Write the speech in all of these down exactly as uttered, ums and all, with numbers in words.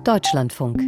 Deutschlandfunk.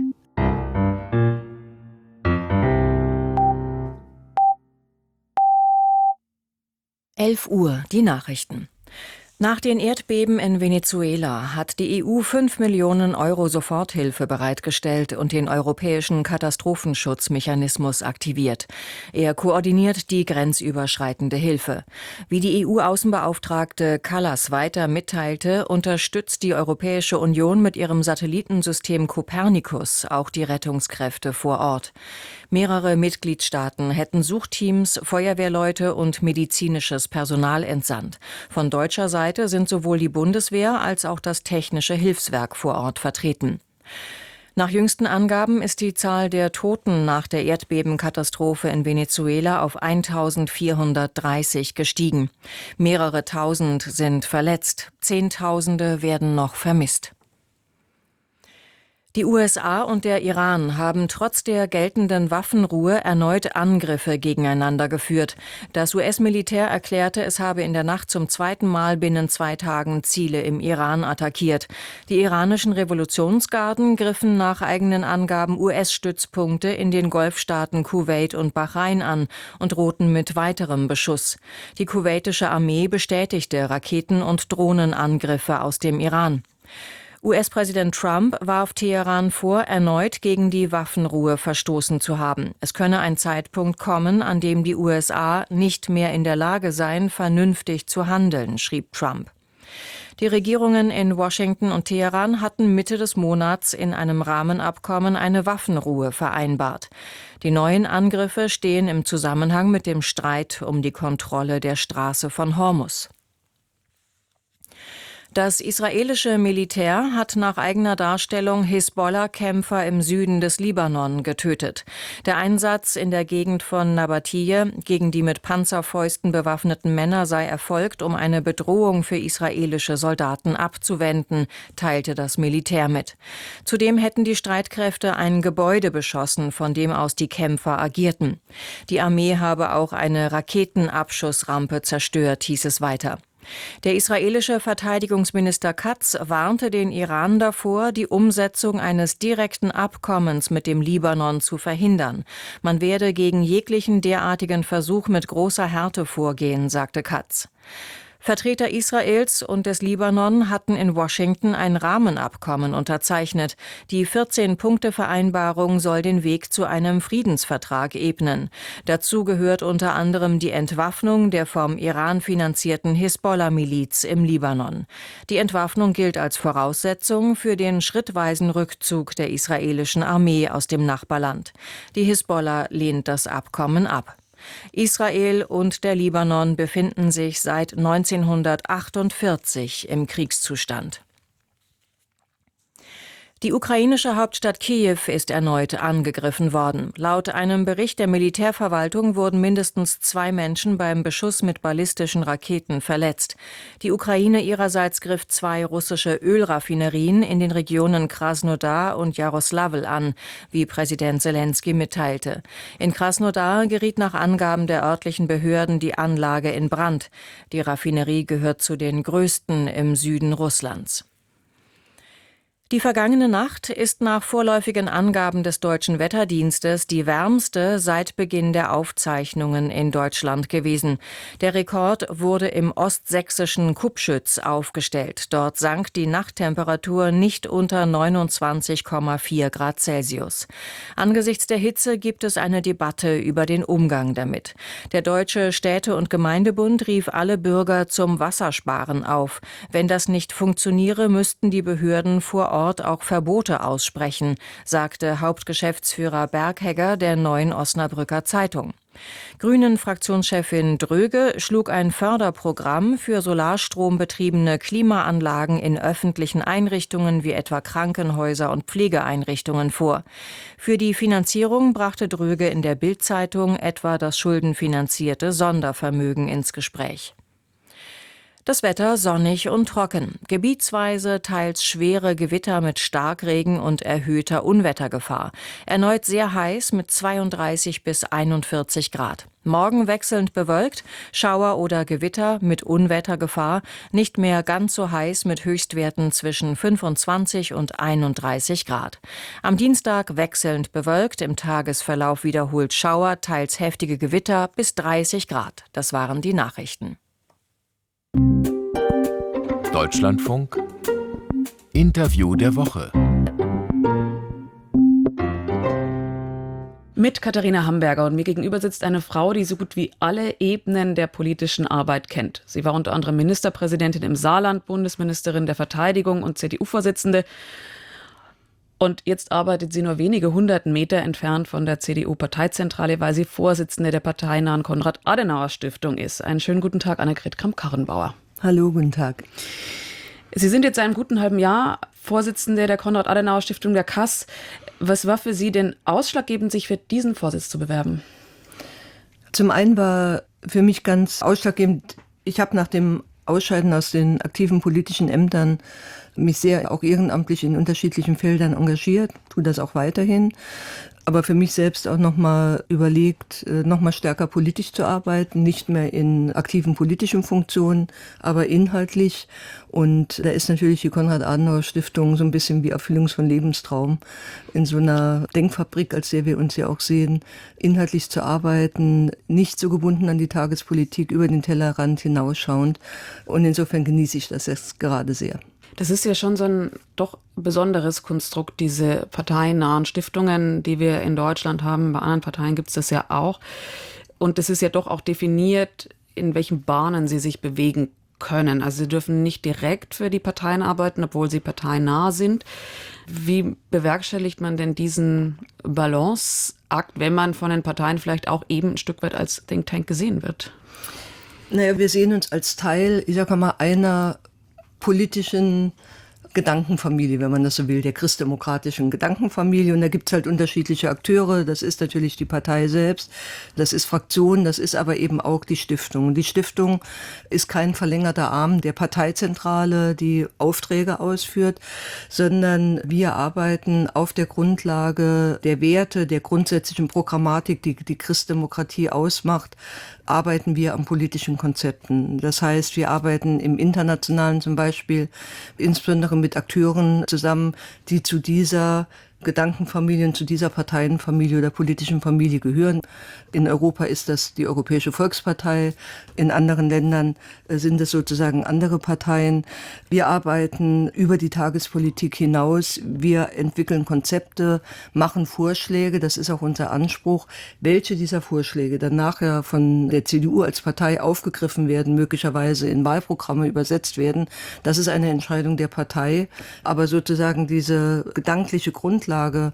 elf Uhr, die Nachrichten. Nach den Erdbeben in Venezuela hat die E U fünf Millionen Euro Soforthilfe bereitgestellt und den europäischen Katastrophenschutzmechanismus aktiviert. Er koordiniert die grenzüberschreitende Hilfe. Wie die E U-Außenbeauftragte Kallas weiter mitteilte, unterstützt die Europäische Union mit ihrem Satellitensystem Copernicus auch die Rettungskräfte vor Ort. Mehrere Mitgliedstaaten hätten Suchteams, Feuerwehrleute und medizinisches Personal entsandt. Von deutscher Seite sind sowohl die Bundeswehr als auch das Technische Hilfswerk vor Ort vertreten. Nach jüngsten Angaben ist die Zahl der Toten nach der Erdbebenkatastrophe in Venezuela auf eintausendvierhundertdreißig gestiegen. Mehrere Tausend sind verletzt, Zehntausende werden noch vermisst. Die U S A und der Iran haben trotz der geltenden Waffenruhe erneut Angriffe gegeneinander geführt. Das U S-Militär erklärte, es habe in der Nacht zum zweiten Mal binnen zwei Tagen Ziele im Iran attackiert. Die iranischen Revolutionsgarden griffen nach eigenen Angaben U S-Stützpunkte in den Golfstaaten Kuwait und Bahrain an und drohten mit weiterem Beschuss. Die kuwaitische Armee bestätigte Raketen- und Drohnenangriffe aus dem Iran. U S-Präsident Trump warf Teheran vor, erneut gegen die Waffenruhe verstoßen zu haben. Es könne ein Zeitpunkt kommen, an dem die U S A nicht mehr in der Lage seien, vernünftig zu handeln, schrieb Trump. Die Regierungen in Washington und Teheran hatten Mitte des Monats in einem Rahmenabkommen eine Waffenruhe vereinbart. Die neuen Angriffe stehen im Zusammenhang mit dem Streit um die Kontrolle der Straße von Hormuz. Das israelische Militär hat nach eigener Darstellung Hisbollah-Kämpfer im Süden des Libanon getötet. Der Einsatz in der Gegend von Nabatiyeh gegen die mit Panzerfäusten bewaffneten Männer sei erfolgt, um eine Bedrohung für israelische Soldaten abzuwenden, teilte das Militär mit. Zudem hätten die Streitkräfte ein Gebäude beschossen, von dem aus die Kämpfer agierten. Die Armee habe auch eine Raketenabschussrampe zerstört, hieß es weiter. Der israelische Verteidigungsminister Katz warnte den Iran davor, die Umsetzung eines direkten Abkommens mit dem Libanon zu verhindern. Man werde gegen jeglichen derartigen Versuch mit großer Härte vorgehen, sagte Katz. Vertreter Israels und des Libanon hatten in Washington ein Rahmenabkommen unterzeichnet. Die vierzehn-Punkte-Vereinbarung soll den Weg zu einem Friedensvertrag ebnen. Dazu gehört unter anderem die Entwaffnung der vom Iran finanzierten Hisbollah-Miliz im Libanon. Die Entwaffnung gilt als Voraussetzung für den schrittweisen Rückzug der israelischen Armee aus dem Nachbarland. Die Hisbollah lehnt das Abkommen ab. Israel und der Libanon befinden sich seit neunzehnhundertachtundvierzig im Kriegszustand. Die ukrainische Hauptstadt Kiew ist erneut angegriffen worden. Laut einem Bericht der Militärverwaltung wurden mindestens zwei Menschen beim Beschuss mit ballistischen Raketen verletzt. Die Ukraine ihrerseits griff zwei russische Ölraffinerien in den Regionen Krasnodar und Jaroslawl an, wie Präsident Selenskyj mitteilte. In Krasnodar geriet nach Angaben der örtlichen Behörden die Anlage in Brand. Die Raffinerie gehört zu den größten im Süden Russlands. Die vergangene Nacht ist nach vorläufigen Angaben des Deutschen Wetterdienstes die wärmste seit Beginn der Aufzeichnungen in Deutschland gewesen. Der Rekord wurde im ostsächsischen Kupschütz aufgestellt. Dort sank die Nachttemperatur nicht unter neunundzwanzig Komma vier Grad Celsius. Angesichts der Hitze gibt es eine Debatte über den Umgang damit. Der Deutsche Städte- und Gemeindebund rief alle Bürger zum Wassersparen auf. Wenn das nicht funktioniere, müssten die Behörden vor Ort auch Verbote aussprechen, sagte Hauptgeschäftsführer Berghegger der Neuen Osnabrücker Zeitung. Grünen-Fraktionschefin Dröge schlug ein Förderprogramm für solarstrombetriebene Klimaanlagen in öffentlichen Einrichtungen wie etwa Krankenhäuser und Pflegeeinrichtungen vor. Für die Finanzierung brachte Dröge in der Bild-Zeitung etwa das schuldenfinanzierte Sondervermögen ins Gespräch. Das Wetter sonnig und trocken. Gebietsweise teils schwere Gewitter mit Starkregen und erhöhter Unwettergefahr. Erneut sehr heiß mit zweiunddreißig bis einundvierzig Grad. Morgen wechselnd bewölkt, Schauer oder Gewitter mit Unwettergefahr, nicht mehr ganz so heiß mit Höchstwerten zwischen fünfundzwanzig und einunddreißig Grad. Am Dienstag wechselnd bewölkt, im Tagesverlauf wiederholt Schauer, teils heftige Gewitter bis dreißig Grad. Das waren die Nachrichten. Deutschlandfunk Interview der Woche. Mit Katharina Hamburger, und mir gegenüber sitzt eine Frau, die so gut wie alle Ebenen der politischen Arbeit kennt. Sie war unter anderem Ministerpräsidentin im Saarland, Bundesministerin der Verteidigung und C D U-Vorsitzende. Und jetzt arbeitet sie nur wenige hundert Meter entfernt von der C D U-Parteizentrale, weil sie Vorsitzende der parteinahen Konrad-Adenauer-Stiftung ist. Einen schönen guten Tag, Annegret Kramp-Karrenbauer. Hallo, guten Tag. Sie sind jetzt seit einem guten halben Jahr Vorsitzende der Konrad-Adenauer-Stiftung, der K A S. Was war für Sie denn ausschlaggebend, sich für diesen Vorsitz zu bewerben? Zum einen war für mich ganz ausschlaggebend, ich habe nach dem Ausscheiden aus den aktiven politischen Ämtern mich sehr auch ehrenamtlich in unterschiedlichen Feldern engagiert, tue das auch weiterhin. Aber für mich selbst auch nochmal überlegt, nochmal stärker politisch zu arbeiten, nicht mehr in aktiven politischen Funktionen, aber inhaltlich. Und da ist natürlich die Konrad-Adenauer-Stiftung so ein bisschen wie Erfüllungs- von Lebenstraum. In so einer Denkfabrik, als der wir uns ja auch sehen, inhaltlich zu arbeiten, nicht so gebunden an die Tagespolitik, über den Tellerrand hinausschauend. Und insofern genieße ich das jetzt gerade sehr. Das ist ja schon so ein doch besonderes Konstrukt, diese parteinahen Stiftungen, die wir in Deutschland haben. Bei anderen Parteien gibt es das ja auch. Und es ist ja doch auch definiert, in welchen Bahnen sie sich bewegen können. Also sie dürfen nicht direkt für die Parteien arbeiten, obwohl sie parteinah sind. Wie bewerkstelligt man denn diesen Balanceakt, wenn man von den Parteien vielleicht auch eben ein Stück weit als Think Tank gesehen wird? Naja, wir sehen uns als Teil, ich sage mal, einer politischen Gedankenfamilie, wenn man das so will, der christdemokratischen Gedankenfamilie. Und da gibt's halt unterschiedliche Akteure. Das ist natürlich die Partei selbst, das ist Fraktion, das ist aber eben auch die Stiftung. Und die Stiftung ist kein verlängerter Arm der Parteizentrale, die Aufträge ausführt, sondern wir arbeiten auf der Grundlage der Werte, der grundsätzlichen Programmatik, die die Christdemokratie ausmacht, arbeiten wir an politischen Konzepten. Das heißt, wir arbeiten im Internationalen zum Beispiel insbesondere mit Akteuren zusammen, die zu dieser Gedankenfamilien, zu dieser Parteienfamilie oder politischen Familie gehören. In Europa ist das die Europäische Volkspartei, in anderen Ländern sind es sozusagen andere Parteien. Wir arbeiten über die Tagespolitik hinaus, wir entwickeln Konzepte, machen Vorschläge, das ist auch unser Anspruch. Welche dieser Vorschläge dann nachher von der C D U als Partei aufgegriffen werden, möglicherweise in Wahlprogramme übersetzt werden, das ist eine Entscheidung der Partei. Aber sozusagen diese gedankliche Grundlage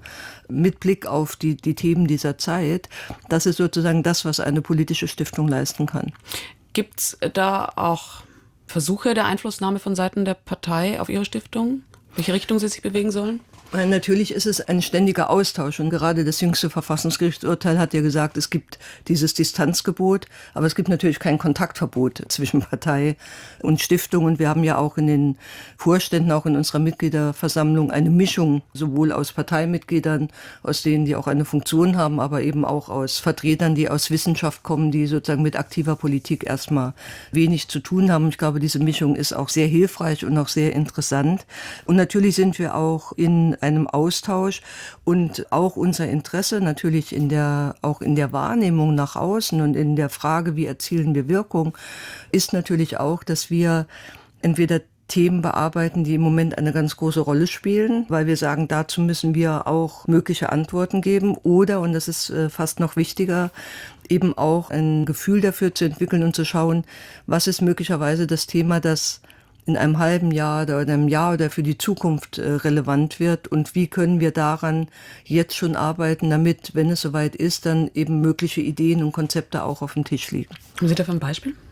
mit Blick auf die, die Themen dieser Zeit, das ist sozusagen das, was eine politische Stiftung leisten kann. Gibt es da auch Versuche der Einflussnahme von Seiten der Partei auf Ihre Stiftung? Welche Richtung sie sich bewegen sollen? Weil natürlich ist es ein ständiger Austausch und gerade das jüngste Verfassungsgerichtsurteil hat ja gesagt, es gibt dieses Distanzgebot, aber es gibt natürlich kein Kontaktverbot zwischen Partei und Stiftung und wir haben ja auch in den Vorständen, auch in unserer Mitgliederversammlung eine Mischung sowohl aus Parteimitgliedern, aus denen, die auch eine Funktion haben, aber eben auch aus Vertretern, die aus Wissenschaft kommen, die sozusagen mit aktiver Politik erstmal wenig zu tun haben. Ich glaube, diese Mischung ist auch sehr hilfreich und auch sehr interessant. Und natürlich sind wir auch in einem Austausch und auch unser Interesse natürlich in der, auch in der Wahrnehmung nach außen und in der Frage, wie erzielen wir Wirkung, ist natürlich auch, dass wir entweder Themen bearbeiten, die im Moment eine ganz große Rolle spielen, weil wir sagen, dazu müssen wir auch mögliche Antworten geben oder, und das ist fast noch wichtiger, eben auch ein Gefühl dafür zu entwickeln und zu schauen, was ist möglicherweise das Thema, das in einem halben Jahr oder in einem Jahr oder für die Zukunft äh, relevant wird und wie können wir daran jetzt schon arbeiten, damit, wenn es soweit ist, dann eben mögliche Ideen und Konzepte auch auf dem Tisch liegen. Haben Sie dafür ein Beispiel?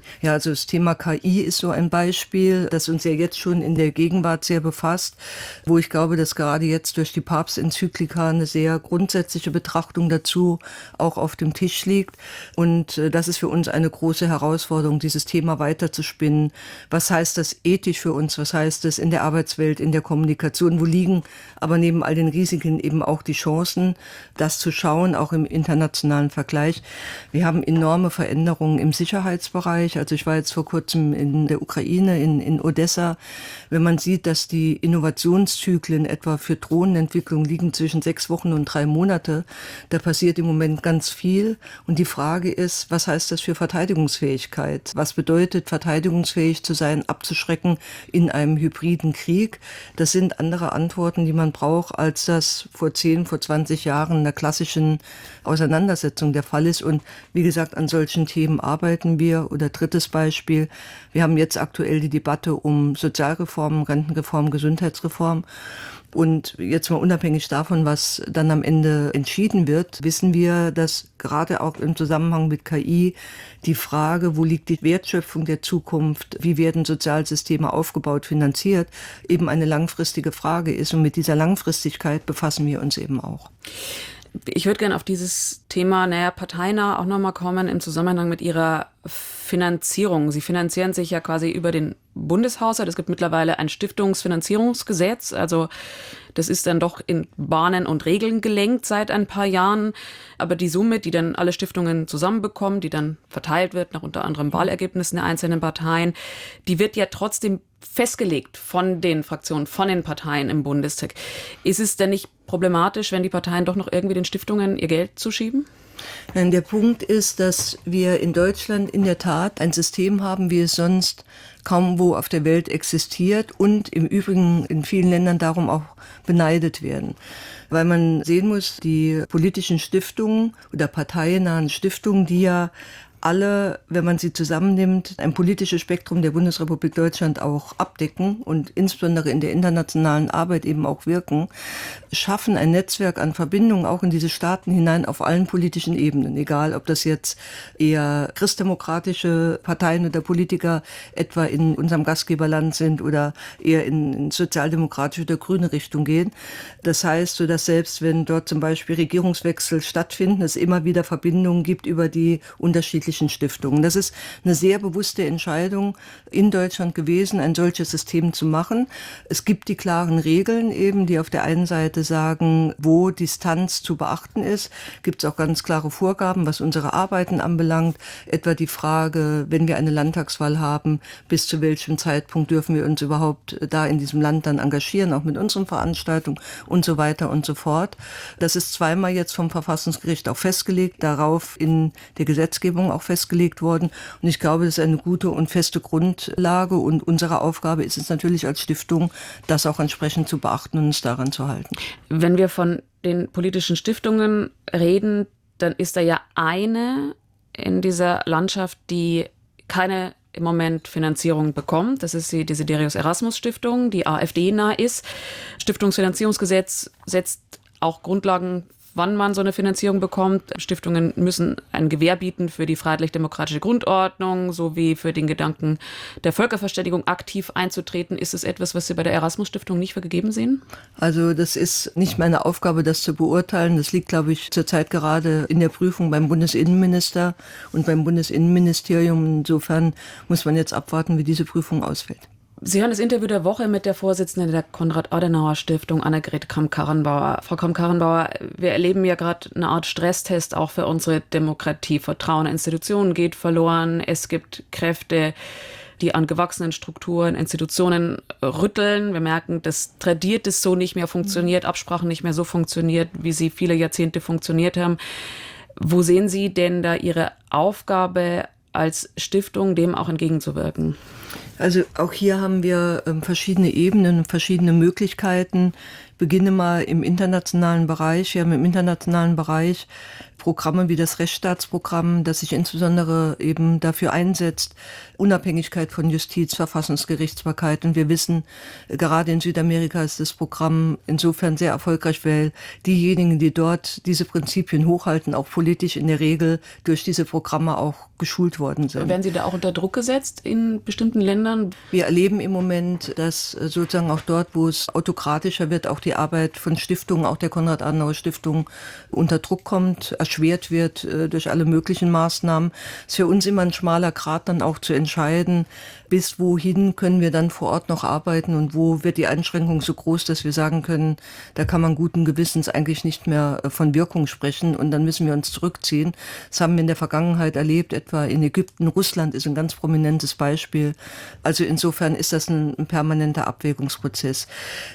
Ja, also das Thema K I ist so ein Beispiel, das uns ja jetzt schon in der Gegenwart sehr befasst, wo ich glaube, dass gerade jetzt durch die Papstenzyklika eine sehr grundsätzliche Betrachtung dazu auch auf dem Tisch liegt. Und das ist für uns eine große Herausforderung, dieses Thema weiterzuspinnen. Was heißt das ethisch für uns? Was heißt das in der Arbeitswelt, in der Kommunikation? Wo liegen aber neben all den Risiken eben auch die Chancen, das zu schauen, auch im internationalen Vergleich? Wir haben enorme Veränderungen im Sicherheitsbereich. Also ich war jetzt vor kurzem in der Ukraine, in, in Odessa. Wenn man sieht, dass die Innovationszyklen etwa für Drohnenentwicklung liegen zwischen sechs Wochen und drei Monate, da passiert im Moment ganz viel. Und die Frage ist, was heißt das für Verteidigungsfähigkeit? Was bedeutet, verteidigungsfähig zu sein, abzuschrecken in einem hybriden Krieg? Das sind andere Antworten, die man braucht, als das vor zehn, vor zwanzig Jahren in der klassischen Auseinandersetzung der Fall ist. Und wie gesagt, an solchen Themen arbeiten wir. Oder drittes Beispiel, wir haben jetzt aktuell die Debatte um Sozialreform, Rentenreform, Gesundheitsreform. Und jetzt mal unabhängig davon, was dann am Ende entschieden wird, wissen wir, dass gerade auch im Zusammenhang mit K I die Frage, wo liegt die Wertschöpfung der Zukunft, wie werden Sozialsysteme aufgebaut, finanziert, eben eine langfristige Frage ist. Und mit dieser Langfristigkeit befassen wir uns eben auch. Ich würde gerne auf dieses Thema, naja, parteinah auch nochmal kommen im Zusammenhang mit Ihrer Finanzierung. Sie finanzieren sich ja quasi über den Bundeshaushalt. Es gibt mittlerweile ein Stiftungsfinanzierungsgesetz. Also das ist dann doch in Bahnen und Regeln gelenkt seit ein paar Jahren. Aber die Summe, die dann alle Stiftungen zusammenbekommen, die dann verteilt wird nach unter anderem Wahlergebnissen der einzelnen Parteien, die wird ja trotzdem festgelegt von den Fraktionen, von den Parteien im Bundestag. Ist es denn nicht problematisch, wenn die Parteien doch noch irgendwie den Stiftungen ihr Geld zuschieben? Nein, der Punkt ist, dass wir in Deutschland in der Tat ein System haben, wie es sonst kaum wo auf der Welt existiert und im Übrigen in vielen Ländern darum auch beneidet werden. Weil man sehen muss, die politischen Stiftungen oder parteiennahen Stiftungen, die ja alle, wenn man sie zusammennimmt, ein politisches Spektrum der Bundesrepublik Deutschland auch abdecken und insbesondere in der internationalen Arbeit eben auch wirken, schaffen ein Netzwerk an Verbindungen auch in diese Staaten hinein auf allen politischen Ebenen. Egal, ob das jetzt eher christdemokratische Parteien oder Politiker etwa in unserem Gastgeberland sind oder eher in, in sozialdemokratische oder grüne Richtung gehen. Das heißt, so dass selbst wenn dort zum Beispiel Regierungswechsel stattfinden, es immer wieder Verbindungen gibt über die unterschiedlichen Stiftungen. Das ist eine sehr bewusste Entscheidung in Deutschland gewesen, ein solches System zu machen. Es gibt die klaren Regeln eben, die auf der einen Seite sagen, wo Distanz zu beachten ist. Gibt es auch ganz klare Vorgaben, was unsere Arbeiten anbelangt. Etwa die Frage, wenn wir eine Landtagswahl haben, bis zu welchem Zeitpunkt dürfen wir uns überhaupt da in diesem Land dann engagieren, auch mit unseren Veranstaltungen und so weiter und so fort. Das ist zweimal jetzt vom Verfassungsgericht auch festgelegt, darauf in der Gesetzgebung auch festgelegt worden. Und ich glaube, das ist eine gute und feste Grundlage. Und unsere Aufgabe ist es natürlich als Stiftung, das auch entsprechend zu beachten und uns daran zu halten. Wenn wir von den politischen Stiftungen reden, dann ist da ja eine in dieser Landschaft, die keine im Moment Finanzierung bekommt. Das ist die Desiderius-Erasmus-Stiftung, die AfD-nah ist. Stiftungsfinanzierungsgesetz setzt auch Grundlagen, wann man so eine Finanzierung bekommt. Stiftungen müssen ein Gewähr bieten für die freiheitlich-demokratische Grundordnung sowie für den Gedanken der Völkerverständigung aktiv einzutreten. Ist es etwas, was Sie bei der Erasmus-Stiftung nicht für gegeben sehen? Also das ist nicht meine Aufgabe, das zu beurteilen. Das liegt, glaube ich, zurzeit gerade in der Prüfung beim Bundesinnenminister und beim Bundesinnenministerium. Insofern muss man jetzt abwarten, wie diese Prüfung ausfällt. Sie hören das Interview der Woche mit der Vorsitzenden der Konrad-Adenauer-Stiftung, Annegret Kramp-Karrenbauer. Frau Kramp-Karrenbauer, wir erleben ja gerade eine Art Stresstest auch für unsere Demokratie. Vertrauen in Institutionen geht verloren. Es gibt Kräfte, die an gewachsenen Strukturen, Institutionen rütteln. Wir merken, dass Tradiertes so nicht mehr funktioniert, Absprachen nicht mehr so funktioniert, wie sie viele Jahrzehnte funktioniert haben. Wo sehen Sie denn da Ihre Aufgabe als Stiftung, dem auch entgegenzuwirken? Also auch hier haben wir ähm, verschiedene Ebenen, verschiedene Möglichkeiten. Ich beginne mal im internationalen Bereich. Wir haben im internationalen Bereich Programme wie das Rechtsstaatsprogramm, das sich insbesondere eben dafür einsetzt, Unabhängigkeit von Justiz, Verfassungsgerichtsbarkeit. Und wir wissen, gerade in Südamerika ist das Programm insofern sehr erfolgreich, weil diejenigen, die dort diese Prinzipien hochhalten, auch politisch in der Regel durch diese Programme auch geschult worden sind. Werden Sie da auch unter Druck gesetzt in bestimmten Ländern? Wir erleben im Moment, dass sozusagen auch dort, wo es autokratischer wird, auch die Arbeit von Stiftungen, auch der Konrad-Adenauer-Stiftung unter Druck kommt, erschwert wird äh, durch alle möglichen Maßnahmen. Es ist für uns immer ein schmaler Grat, dann auch zu entscheiden, bis wohin können wir dann vor Ort noch arbeiten und wo wird die Einschränkung so groß, dass wir sagen können, da kann man guten Gewissens eigentlich nicht mehr von Wirkung sprechen und dann müssen wir uns zurückziehen. Das haben wir in der Vergangenheit erlebt, etwa in Ägypten. Russland ist ein ganz prominentes Beispiel. Also insofern ist das ein, ein permanenter Abwägungsprozess.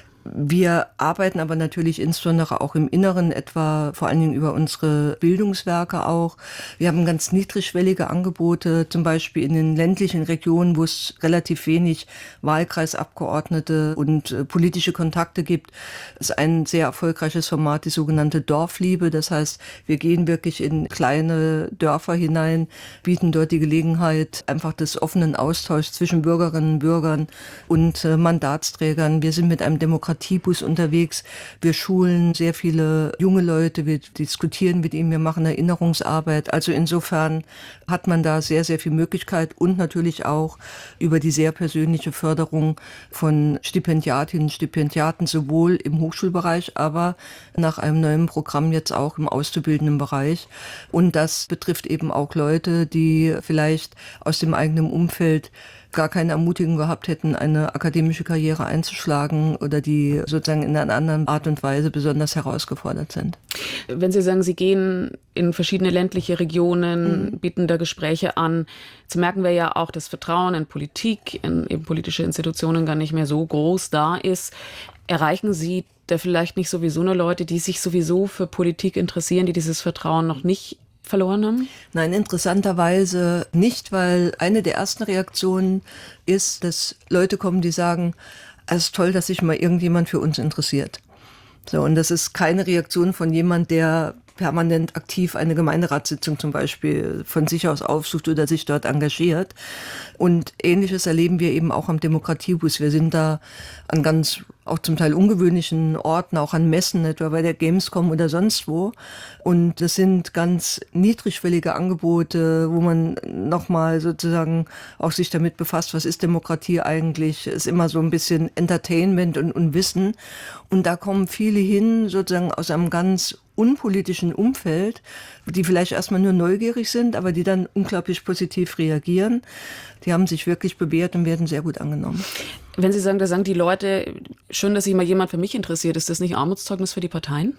Wir arbeiten aber natürlich insbesondere auch im Inneren, etwa vor allen Dingen über unsere Bildungswerke auch. Wir haben ganz niedrigschwellige Angebote, zum Beispiel in den ländlichen Regionen, wo es relativ wenig Wahlkreisabgeordnete und äh, politische Kontakte gibt. Es ist ein sehr erfolgreiches Format, die sogenannte Dorfliebe. Das heißt, wir gehen wirklich in kleine Dörfer hinein, bieten dort die Gelegenheit einfach des offenen Austauschs zwischen Bürgerinnen und Bürgern und äh, Mandatsträgern. Wir sind mit einem Demokratie Demokratiebus unterwegs. Wir schulen sehr viele junge Leute, wir diskutieren mit ihnen, wir machen Erinnerungsarbeit. Also insofern hat man da sehr, sehr viel Möglichkeit und natürlich auch über die sehr persönliche Förderung von Stipendiatinnen und Stipendiaten, sowohl im Hochschulbereich, aber nach einem neuen Programm jetzt auch im auszubildenden Bereich. Und das betrifft eben auch Leute, die vielleicht aus dem eigenen Umfeld gar keine Ermutigung gehabt hätten, eine akademische Karriere einzuschlagen oder die sozusagen in einer anderen Art und Weise besonders herausgefordert sind. Wenn Sie sagen, Sie gehen in verschiedene ländliche Regionen, mhm. bieten da Gespräche an, jetzt merken wir ja auch, dass Vertrauen in Politik, in eben politische Institutionen gar nicht mehr so groß da ist. Erreichen Sie da vielleicht nicht sowieso nur Leute, die sich sowieso für Politik interessieren, die dieses Vertrauen noch nicht verloren haben? Nein, interessanterweise nicht, weil eine der ersten Reaktionen ist, dass Leute kommen, die sagen, es ist toll, dass sich mal irgendjemand für uns interessiert. So, und das ist keine Reaktion von jemand, der permanent aktiv eine Gemeinderatssitzung zum Beispiel von sich aus aufsucht oder sich dort engagiert. Und Ähnliches erleben wir eben auch am Demokratiebus. Wir sind da an ganz auch zum Teil ungewöhnlichen Orten, auch an Messen, etwa bei der Gamescom oder sonst wo. Und das sind ganz niedrigschwellige Angebote, wo man nochmal sozusagen auch sich damit befasst, was ist Demokratie eigentlich? Ist immer so ein bisschen Entertainment und, und Wissen. Und da kommen viele hin, sozusagen aus einem ganz unpolitischen Umfeld, die vielleicht erstmal nur neugierig sind, aber die dann unglaublich positiv reagieren. Die haben sich wirklich bewährt und werden sehr gut angenommen. Wenn Sie sagen, da sagen die Leute, schön, dass sich mal jemand für mich interessiert, ist das nicht Armutszeugnis für die Parteien?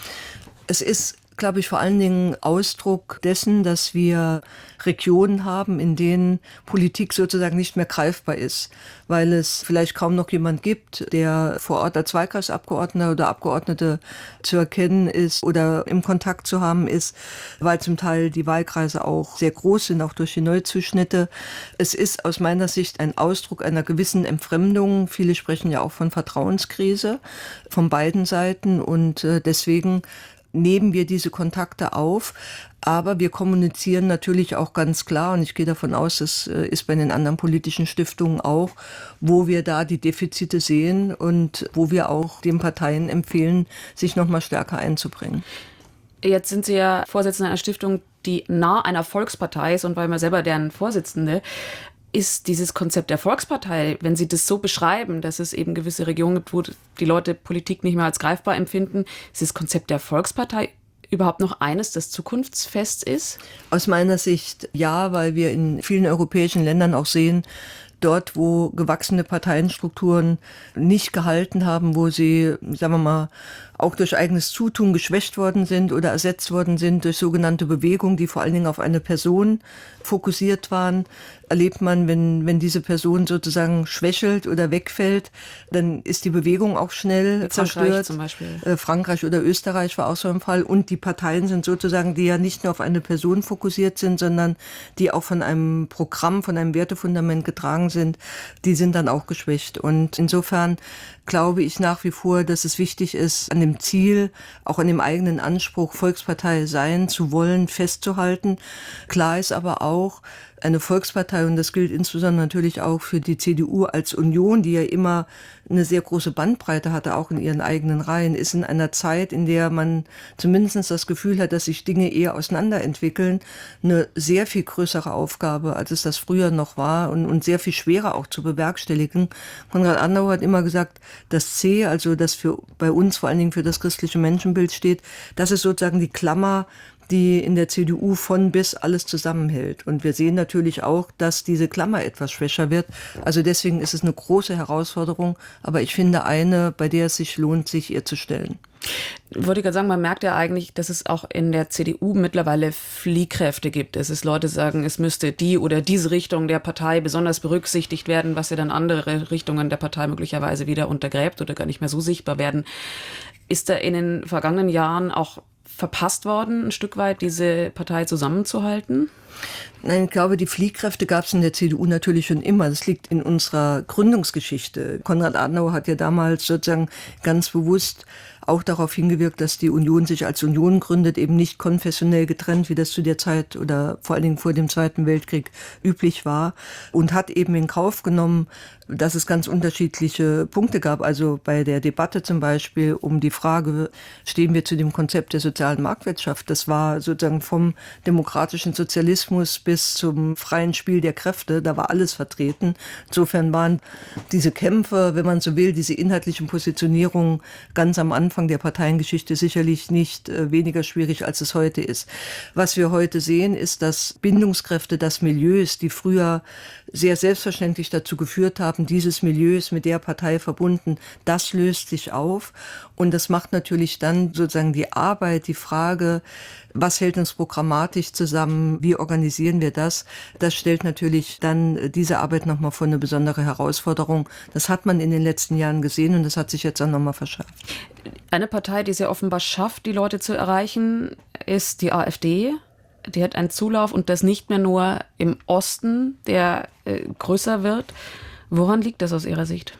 Es ist, glaube ich, vor allen Dingen Ausdruck dessen, dass wir Regionen haben, in denen Politik sozusagen nicht mehr greifbar ist, weil es vielleicht kaum noch jemand gibt, der vor Ort als Wahlkreisabgeordneter oder Abgeordnete zu erkennen ist oder im Kontakt zu haben ist, weil zum Teil die Wahlkreise auch sehr groß sind, auch durch die Neuzuschnitte. Es ist aus meiner Sicht ein Ausdruck einer gewissen Entfremdung. Viele sprechen ja auch von Vertrauenskrise von beiden Seiten und deswegen nehmen wir diese Kontakte auf, aber wir kommunizieren natürlich auch ganz klar und ich gehe davon aus, das ist bei den anderen politischen Stiftungen auch, wo wir da die Defizite sehen und wo wir auch den Parteien empfehlen, sich noch mal stärker einzubringen. Jetzt sind Sie ja Vorsitzende einer Stiftung, die nah einer Volkspartei ist und weil man selber deren Vorsitzende ist dieses Konzept der Volkspartei, wenn Sie das so beschreiben, dass es eben gewisse Regionen gibt, wo die Leute Politik nicht mehr als greifbar empfinden, ist das Konzept der Volkspartei überhaupt noch eines, das zukunftsfest ist? Aus meiner Sicht ja, weil wir in vielen europäischen Ländern auch sehen, dort, wo gewachsene Parteienstrukturen nicht gehalten haben, wo sie, sagen wir mal, auch durch eigenes Zutun geschwächt worden sind oder ersetzt worden sind durch sogenannte Bewegungen, die vor allen Dingen auf eine Person fokussiert waren, erlebt man, wenn, wenn diese Person sozusagen schwächelt oder wegfällt, dann ist die Bewegung auch schnell zerstört. Frankreich zum Beispiel. Äh, Frankreich oder Österreich war auch so ein Fall. Und die Parteien sind sozusagen, die ja nicht nur auf eine Person fokussiert sind, sondern die auch von einem Programm, von einem Wertefundament getragen sind, sind, die sind dann auch geschwächt. Und insofern glaube ich nach wie vor, dass es wichtig ist, an dem Ziel, auch an dem eigenen Anspruch, Volkspartei sein zu wollen, festzuhalten. Klar ist aber auch, eine Volkspartei, und das gilt insbesondere natürlich auch für die C D U als Union, die ja immer eine sehr große Bandbreite hatte, auch in ihren eigenen Reihen, ist in einer Zeit, in der man zumindest das Gefühl hat, dass sich Dinge eher auseinanderentwickeln, eine sehr viel größere Aufgabe, als es das früher noch war und, und sehr viel schwerer auch zu bewerkstelligen. Konrad Adenauer hat immer gesagt, das C, also das für bei uns vor allen Dingen für das christliche Menschenbild steht, das ist sozusagen die Klammer, die in der C D U von bis alles zusammenhält. Und wir sehen natürlich auch, dass diese Klammer etwas schwächer wird. Also deswegen ist es eine große Herausforderung, aber ich finde eine, bei der es sich lohnt, sich ihr zu stellen. Ich wollte gerade sagen, man merkt ja eigentlich, dass es auch in der C D U mittlerweile Fliehkräfte gibt. Es ist Leute sagen, es müsste die oder diese Richtung der Partei besonders berücksichtigt werden, was ja dann andere Richtungen der Partei möglicherweise wieder untergräbt oder gar nicht mehr so sichtbar werden. Ist da in den vergangenen Jahren auch verpasst worden, ein Stück weit diese Partei zusammenzuhalten? Nein, ich glaube, die Fliehkräfte gab es in der C D U natürlich schon immer. Das liegt in unserer Gründungsgeschichte. Konrad Adenauer hat ja damals sozusagen ganz bewusst auch darauf hingewirkt, dass die Union sich als Union gründet, eben nicht konfessionell getrennt, wie das zu der Zeit oder vor allen Dingen vor dem Zweiten Weltkrieg üblich war, und hat eben in Kauf genommen, dass es ganz unterschiedliche Punkte gab. Also bei der Debatte zum Beispiel um die Frage, stehen wir zu dem Konzept der sozialen Marktwirtschaft? Das war sozusagen vom demokratischen Sozialismus bis zum freien Spiel der Kräfte, da war alles vertreten. Insofern waren diese Kämpfe, wenn man so will, diese inhaltlichen Positionierungen ganz am Anfang der Parteiengeschichte sicherlich nicht äh, weniger schwierig, als es heute ist. Was wir heute sehen, ist, dass Bindungskräfte, das Milieus, die früher sehr selbstverständlich dazu geführt haben, dieses Milieu ist mit der Partei verbunden, das löst sich auf. Und das macht natürlich dann sozusagen die Arbeit, die Frage, was hält uns programmatisch zusammen, wie organisieren wir das, das stellt natürlich dann diese Arbeit nochmal vor eine besondere Herausforderung. Das hat man in den letzten Jahren gesehen und das hat sich jetzt auch nochmal verschärft. Eine Partei, die es ja offenbar schafft, die Leute zu erreichen, ist die AfD. Die hat einen Zulauf und das nicht mehr nur im Osten, der äh, größer wird. Woran liegt das aus Ihrer Sicht?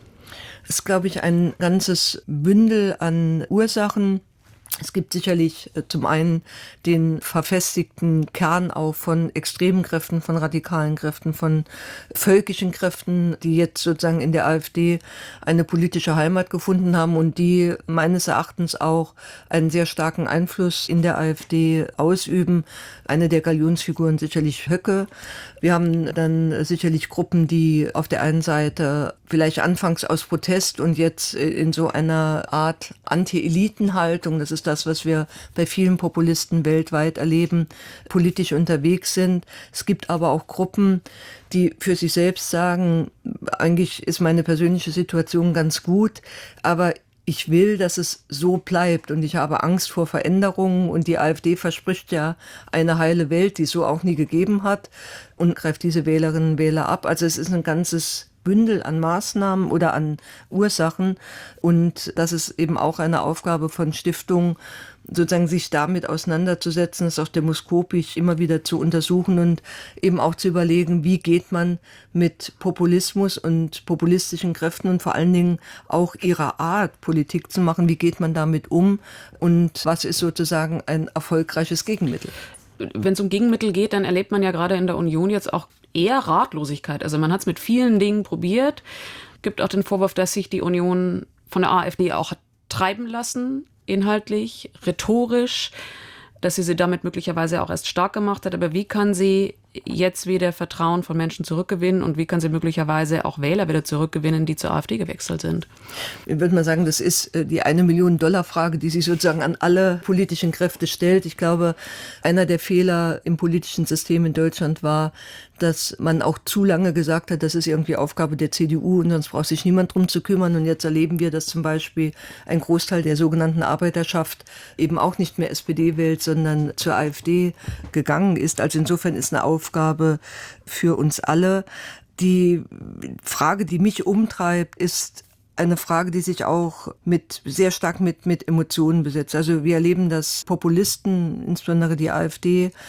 Es ist, glaube ich, ein ganzes Bündel an Ursachen. Es gibt sicherlich zum einen den verfestigten Kern auch von extremen Kräften, von radikalen Kräften, von völkischen Kräften, die jetzt sozusagen in der AfD eine politische Heimat gefunden haben und die meines Erachtens auch einen sehr starken Einfluss in der AfD ausüben. Eine der Galionsfiguren sicherlich Höcke. Wir haben dann sicherlich Gruppen, die auf der einen Seite vielleicht anfangs aus Protest und jetzt in so einer Art Anti-Eliten-Haltung, das ist das, was wir bei vielen Populisten weltweit erleben, politisch unterwegs sind. Es gibt aber auch Gruppen, die für sich selbst sagen, eigentlich ist meine persönliche Situation ganz gut, aber ich will, dass es so bleibt und ich habe Angst vor Veränderungen und die AfD verspricht ja eine heile Welt, die es so auch nie gegeben hat und greift diese Wählerinnen und Wähler ab. Also es ist ein ganzes Bündel an Maßnahmen oder an Ursachen und das ist eben auch eine Aufgabe von Stiftungen, sozusagen sich damit auseinanderzusetzen, es auch demoskopisch immer wieder zu untersuchen und eben auch zu überlegen, wie geht man mit Populismus und populistischen Kräften und vor allen Dingen auch ihrer Art, Politik zu machen, wie geht man damit um und was ist sozusagen ein erfolgreiches Gegenmittel. Wenn es um Gegenmittel geht, dann erlebt man ja gerade in der Union jetzt auch eher Ratlosigkeit. Also man hat es mit vielen Dingen probiert. Gibt auch den Vorwurf, dass sich die Union von der AfD auch hat treiben lassen, inhaltlich, rhetorisch, dass sie sie damit möglicherweise auch erst stark gemacht hat. Aber wie kann sie jetzt wieder Vertrauen von Menschen zurückgewinnen und wie kann sie möglicherweise auch Wähler wieder zurückgewinnen, die zur AfD gewechselt sind? Ich würde mal sagen, das ist die eine Million Dollar Frage, die sich sozusagen an alle politischen Kräfte stellt. Ich glaube, einer der Fehler im politischen System in Deutschland war, dass man auch zu lange gesagt hat, das ist irgendwie Aufgabe der C D U und sonst braucht sich niemand drum zu kümmern. Und jetzt erleben wir, dass zum Beispiel ein Großteil der sogenannten Arbeiterschaft eben auch nicht mehr S P D wählt, sondern zur AfD gegangen ist. Also insofern ist eine Aufgabe für uns alle. Die Frage, die mich umtreibt, ist eine Frage, die sich auch mit sehr stark mit, mit Emotionen besetzt. Also wir erleben, dass Populisten, insbesondere die AfD,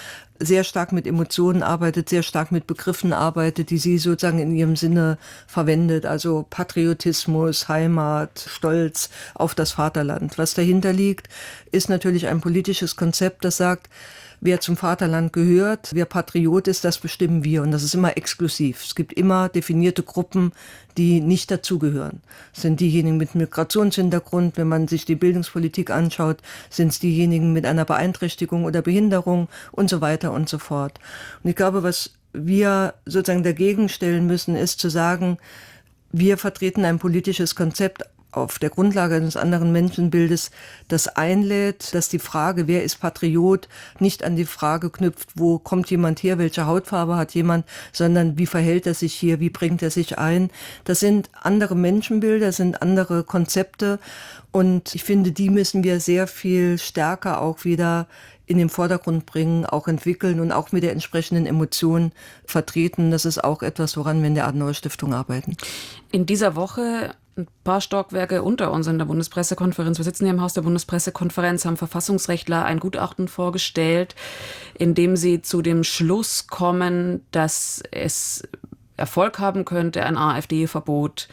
sehr stark mit Emotionen arbeitet, sehr stark mit Begriffen arbeitet, die sie sozusagen in ihrem Sinne verwendet. Also Patriotismus, Heimat, Stolz auf das Vaterland. Was dahinter liegt, ist natürlich ein politisches Konzept, das sagt, wer zum Vaterland gehört, wer Patriot ist, das bestimmen wir. Und das ist immer exklusiv. Es gibt immer definierte Gruppen, die nicht dazugehören. Das sind diejenigen mit Migrationshintergrund. Wenn man sich die Bildungspolitik anschaut, sind es diejenigen mit einer Beeinträchtigung oder Behinderung und so weiter und so fort. Und ich glaube, was wir sozusagen dagegen stellen müssen, ist zu sagen, wir vertreten ein politisches Konzept auf der Grundlage eines anderen Menschenbildes, das einlädt, dass die Frage, wer ist Patriot, nicht an die Frage knüpft, wo kommt jemand her, welche Hautfarbe hat jemand, sondern wie verhält er sich hier, wie bringt er sich ein. Das sind andere Menschenbilder, das sind andere Konzepte und ich finde, die müssen wir sehr viel stärker auch wieder in den Vordergrund bringen, auch entwickeln und auch mit der entsprechenden Emotion vertreten. Das ist auch etwas, woran wir in der Adenauer-Stiftung arbeiten. In dieser Woche ein paar Stockwerke unter uns in der Bundespressekonferenz. Wir sitzen hier im Haus der Bundespressekonferenz, haben Verfassungsrechtler ein Gutachten vorgestellt, in dem sie zu dem Schluss kommen, dass es Erfolg haben könnte, ein AfD-Verbot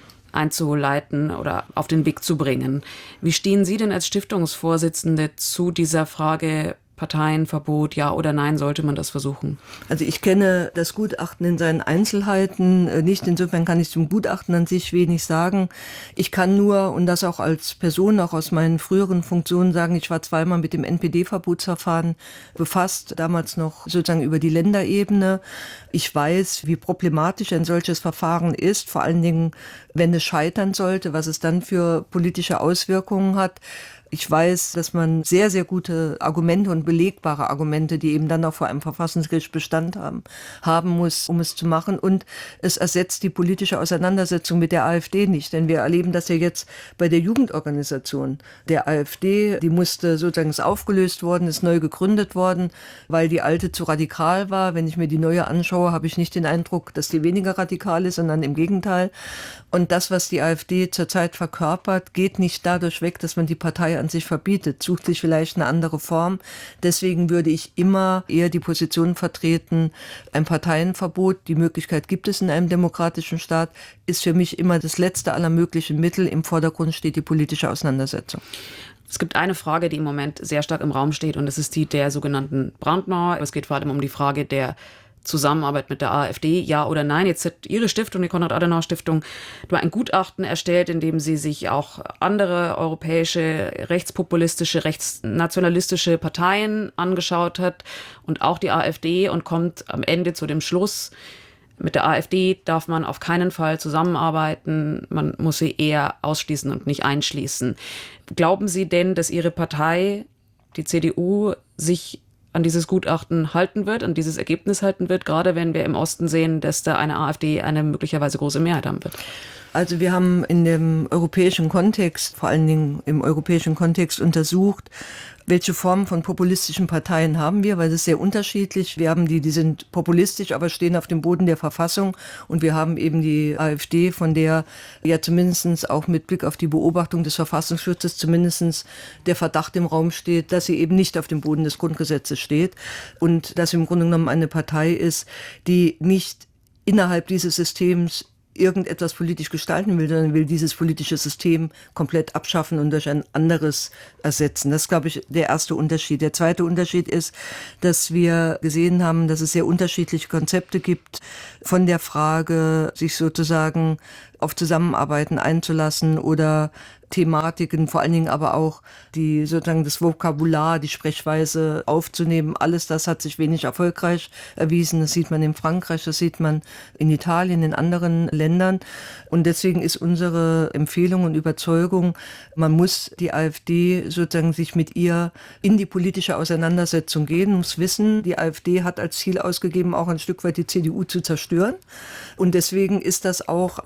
einzuleiten oder auf den Weg zu bringen. Wie stehen Sie denn als Stiftungsvorsitzende zu dieser Frage Parteienverbot, ja oder nein, sollte man das versuchen? Also ich kenne das Gutachten in seinen Einzelheiten nicht. Insofern kann ich zum Gutachten an sich wenig sagen. Ich kann nur, und das auch als Person, auch aus meinen früheren Funktionen sagen, ich war zweimal mit dem N P D-Verbotsverfahren befasst, damals noch sozusagen über die Länderebene. Ich weiß, wie problematisch ein solches Verfahren ist, vor allen Dingen, wenn es scheitern sollte, was es dann für politische Auswirkungen hat. Ich weiß, dass man sehr, sehr gute Argumente und belegbare Argumente, die eben dann auch vor einem Verfassungsgericht Bestand haben, haben muss, um es zu machen. Und es ersetzt die politische Auseinandersetzung mit der AfD nicht. Denn wir erleben das ja jetzt bei der Jugendorganisation der AfD. Die musste sozusagen, ist aufgelöst worden, ist neu gegründet worden, weil die alte zu radikal war. Wenn ich mir die neue anschaue, habe ich nicht den Eindruck, dass die weniger radikal ist, sondern im Gegenteil. Und das, was die AfD zurzeit verkörpert, geht nicht dadurch weg, dass man die Partei an sich verbietet, sucht sich vielleicht eine andere Form. Deswegen würde ich immer eher die Position vertreten, ein Parteienverbot, die Möglichkeit gibt es in einem demokratischen Staat, ist für mich immer das letzte aller möglichen Mittel. Im Vordergrund steht die politische Auseinandersetzung. Es gibt eine Frage, die im Moment sehr stark im Raum steht, und das ist die der sogenannten Brandmauer. Es geht vor allem um die Frage der Zusammenarbeit mit der AfD, ja oder nein. Jetzt hat Ihre Stiftung, die Konrad-Adenauer-Stiftung, ein Gutachten erstellt, in dem sie sich auch andere europäische, rechtspopulistische, rechtsnationalistische Parteien angeschaut hat und auch die AfD, und kommt am Ende zu dem Schluss, mit der AfD darf man auf keinen Fall zusammenarbeiten, man muss sie eher ausschließen und nicht einschließen. Glauben Sie denn, dass Ihre Partei, die C D U, sich an dieses Gutachten halten wird, an dieses Ergebnis halten wird, gerade wenn wir im Osten sehen, dass da eine AfD eine möglicherweise große Mehrheit haben wird? Also wir haben in dem europäischen Kontext, vor allen Dingen im europäischen Kontext untersucht, welche Formen von populistischen Parteien haben wir, weil das ist sehr unterschiedlich. Wir haben die, die sind populistisch, aber stehen auf dem Boden der Verfassung. Und wir haben eben die AfD, von der ja zumindest auch mit Blick auf die Beobachtung des Verfassungsschutzes zumindest der Verdacht im Raum steht, dass sie eben nicht auf dem Boden des Grundgesetzes steht. Und dass sie im Grunde genommen eine Partei ist, die nicht innerhalb dieses Systems irgendetwas politisch gestalten will, sondern will dieses politische System komplett abschaffen und durch ein anderes ersetzen. Das ist, glaube ich, der erste Unterschied. Der zweite Unterschied ist, dass wir gesehen haben, dass es sehr unterschiedliche Konzepte gibt von der Frage, sich sozusagen auf Zusammenarbeiten einzulassen oder Thematiken, vor allen Dingen aber auch die sozusagen das Vokabular, die Sprechweise aufzunehmen. Alles das hat sich wenig erfolgreich erwiesen. Das sieht man in Frankreich, das sieht man in Italien, in anderen Ländern. Und deswegen ist unsere Empfehlung und Überzeugung, man muss die AfD sozusagen sich mit ihr in die politische Auseinandersetzung gehen, muss wissen, die AfD hat als Ziel ausgegeben, auch ein Stück weit die C D U zu zerstören. Und deswegen ist das auch eine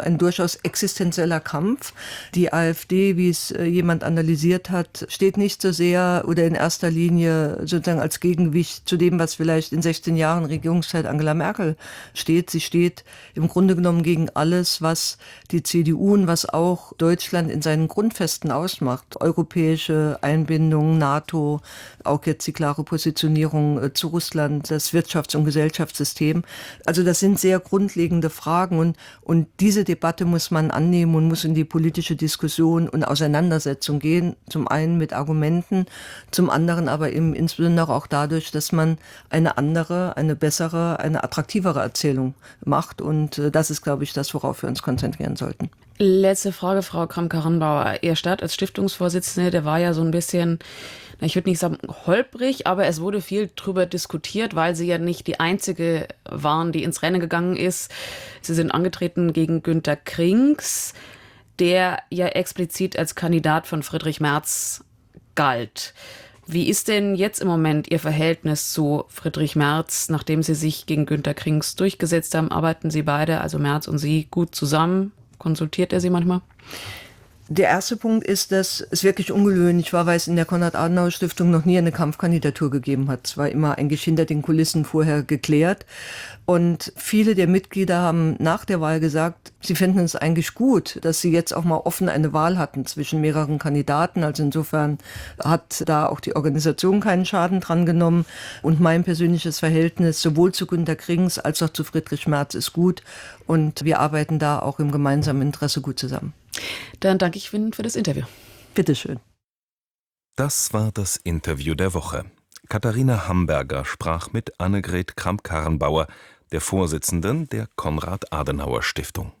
ein durchaus existenzieller Kampf. Die AfD, wie es jemand analysiert hat, steht nicht so sehr oder in erster Linie sozusagen als Gegengewicht zu dem, was vielleicht in sechzehn Jahren Regierungszeit Angela Merkel steht. Sie steht im Grunde genommen gegen alles, was die C D U und was auch Deutschland in seinen Grundfesten ausmacht. Europäische Einbindung, NATO, auch jetzt die klare Positionierung zu Russland, das Wirtschafts- und Gesellschaftssystem. Also das sind sehr grundlegende Fragen und, und diese Debatte muss man annehmen und muss in die politische Diskussion und Auseinandersetzung gehen. Zum einen mit Argumenten, zum anderen aber eben insbesondere auch dadurch, dass man eine andere, eine bessere, eine attraktivere Erzählung macht. Und das ist, glaube ich, das, worauf wir uns konzentrieren sollten. Letzte Frage, Frau Kramp-Karrenbauer. Ihr Start als Stiftungsvorsitzende, der war ja so ein bisschen, ich würde nicht sagen holprig, aber es wurde viel drüber diskutiert, weil Sie ja nicht die Einzige waren, die ins Rennen gegangen ist. Sie sind angetreten gegen Günter Krings, der ja explizit als Kandidat von Friedrich Merz galt. Wie ist denn jetzt im Moment Ihr Verhältnis zu Friedrich Merz, nachdem Sie sich gegen Günter Krings durchgesetzt haben? Arbeiten Sie beide, also Merz und Sie, gut zusammen? Konsultiert er Sie manchmal? Der erste Punkt ist, dass es wirklich ungewöhnlich war, weil es in der Konrad-Adenauer-Stiftung noch nie eine Kampfkandidatur gegeben hat. Es war immer eigentlich hinter den Kulissen vorher geklärt. Und viele der Mitglieder haben nach der Wahl gesagt, sie fänden es eigentlich gut, dass sie jetzt auch mal offen eine Wahl hatten zwischen mehreren Kandidaten. Also insofern hat da auch die Organisation keinen Schaden dran genommen. Und mein persönliches Verhältnis sowohl zu Günter Krings als auch zu Friedrich Merz ist gut. Und wir arbeiten da auch im gemeinsamen Interesse gut zusammen. Dann danke ich Ihnen für das Interview. Bitteschön. Das war das Interview der Woche. Katharina Hamberger sprach mit Annegret Kramp-Karrenbauer, der Vorsitzenden der Konrad-Adenauer-Stiftung.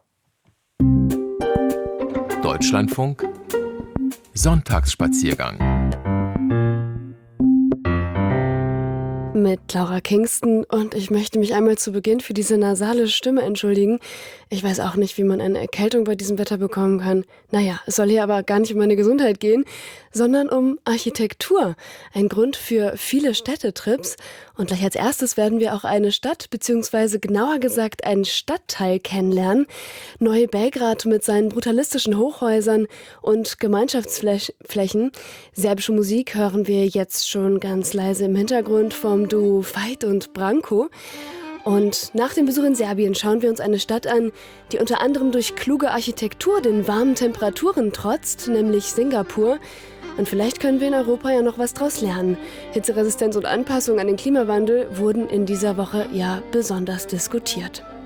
Deutschlandfunk Sonntagsspaziergang mit Laura Kingston und ich möchte mich einmal zu Beginn für diese nasale Stimme entschuldigen. Ich weiß auch nicht, wie man eine Erkältung bei diesem Wetter bekommen kann. Naja, es soll hier aber gar nicht um meine Gesundheit gehen, sondern um Architektur. Ein Grund für viele Städtetrips. Und gleich als erstes werden wir auch eine Stadt, beziehungsweise genauer gesagt einen Stadtteil kennenlernen. Neu-Belgrad mit seinen brutalistischen Hochhäusern und Gemeinschaftsflächen. Serbische Musik hören wir jetzt schon ganz leise im Hintergrund vom Duo Veit und Branko. Und nach dem Besuch in Serbien schauen wir uns eine Stadt an, die unter anderem durch kluge Architektur den warmen Temperaturen trotzt, nämlich Singapur. Und vielleicht können wir in Europa ja noch was draus lernen. Hitzeresistenz und Anpassung an den Klimawandel wurden in dieser Woche ja besonders diskutiert.